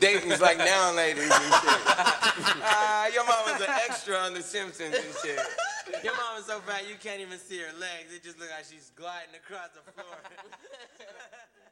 Dayton's like now ladies and shit. Your mom was an extra on The Simpsons and shit. Your mom is so fat you can't even see her legs. It just looks like she's gliding across the floor.